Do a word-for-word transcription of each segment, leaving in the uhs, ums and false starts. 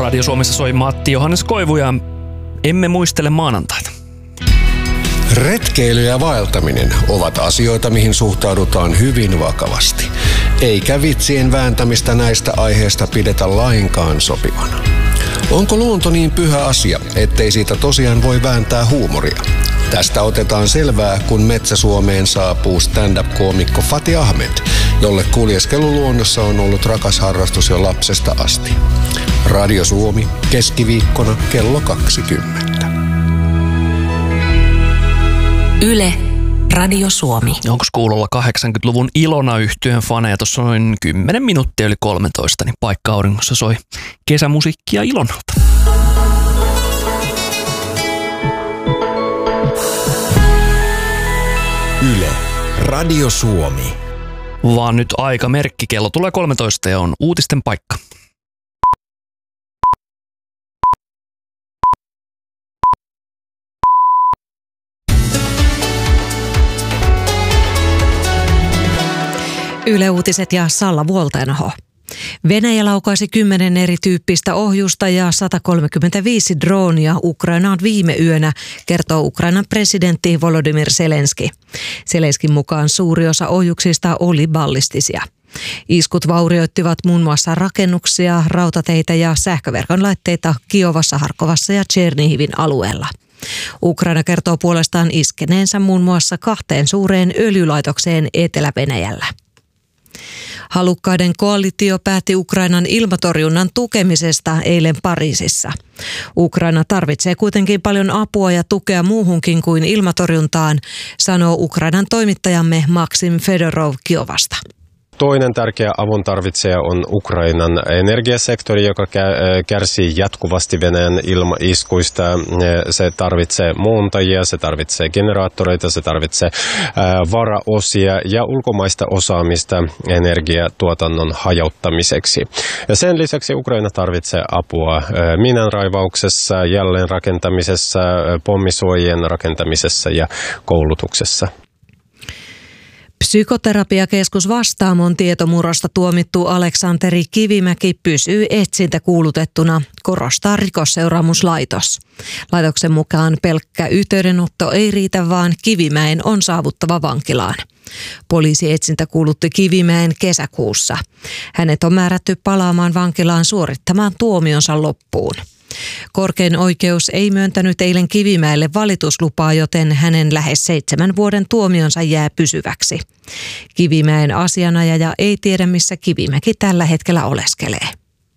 Radio Suomessa soi Matti Johannes Koivu ja emme muistele maanantaita. Retkeily ja vaeltaminen ovat asioita, mihin suhtaudutaan hyvin vakavasti. Eikä vitsien vääntämistä näistä aiheista pidetä lainkaan sopivana. Onko luonto niin pyhä asia, ettei siitä tosiaan voi vääntää huumoria? Tästä otetaan selvää, kun Metsä-Suomeen saapuu stand-up-koomikko Fatih Ahmed, jolle kuljeskelu luonnossa on ollut rakas harrastus jo lapsesta asti. Radio Suomi, keskiviikkona kello kaksikymmentä. Yle, Radio Suomi. Onko kuulolla kahdeksankymmentäluvun Ilona-yhtyön faneja? Tuossa noin kymmenen minuuttia yli kolmetoista, niin paikka auringossa soi kesämusiikkia Ilonalta. Yle, Radio Suomi. Vaan nyt aika merkki. Kello tulee kolmetoista ja on uutisten paikka. Yle Uutiset ja Salla Vuoltainaho. Venäjä laukaisi kymmenen erityyppistä ohjusta ja sata kolmekymmentäviisi droonia Ukrainaan viime yönä, kertoo Ukrainan presidentti Volodymyr Zelenski. Zelenskin mukaan suuri osa ohjuksista oli ballistisia. Iskut vaurioittivat muun muassa rakennuksia, rautateitä ja sähköverkon laitteita Kiovassa, Harkovassa ja Tšernihivin alueella. Ukraina kertoo puolestaan iskeneensä muun muassa kahteen suureen öljylaitokseen Etelä-Venäjällä. Halukkaiden koalitio päätti Ukrainan ilmatorjunnan tukemisesta eilen Pariisissa. Ukraina tarvitsee kuitenkin paljon apua ja tukea muuhunkin kuin ilmatorjuntaan, sanoo Ukrainan toimittajamme Maksim Fedorov Kiovasta. Toinen tärkeä avun tarvitsija on Ukrainan energiasektori, joka kärsii jatkuvasti Venäjän ilmaiskuista. Se tarvitsee muuntajia, se tarvitsee generaattoreita, se tarvitsee varaosia ja ulkomaista osaamista energiatuotannon hajauttamiseksi. Ja sen lisäksi Ukraina tarvitsee apua miinanraivauksessa, jälleenrakentamisessa, pommisuojien rakentamisessa ja koulutuksessa. Psykoterapiakeskus Vastaamon tietomurrosta tuomittu Aleksanteri Kivimäki pysyy etsintäkuulutettuna, korostaa Rikosseuraamuslaitos. Laitoksen mukaan pelkkä yhteydenotto ei riitä, vaan Kivimäen on saavuttava vankilaan. Poliisi etsintäkuulutti Kivimäen kesäkuussa. Hänet on määrätty palaamaan vankilaan suorittamaan tuomionsa loppuun. Korkein oikeus ei myöntänyt eilen Kivimäelle valituslupaa, joten hänen lähes seitsemän vuoden tuomionsa jää pysyväksi. Kivimäen asianajaja ei tiedä, missä Kivimäki tällä hetkellä oleskelee.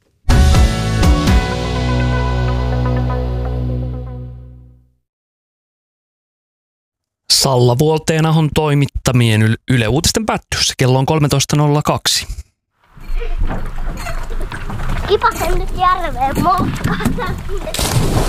Salla Vuolteenahon toimittamien Yle Uutisten päättyessä. Kello on kolmetoista nolla kaksi. Kipasen nyt järveen motkata.